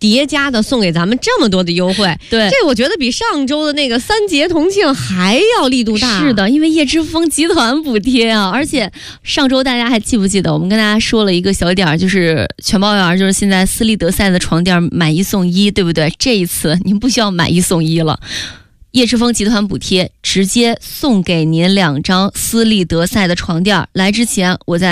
叠加的送给咱们这么多的优惠。 对， 这我觉得比上周的那个3节同庆还要力度大。 是的，因为叶之峰集团补贴啊，而且上周大家还记不记得我们跟大家说了一个小点，就是全包圆，就是现在斯利德赛的床垫买1送1，对不对？这一次您不需要买1送1了。叶之峰集团补贴直接送给您2张斯利德赛的床垫。来之前我在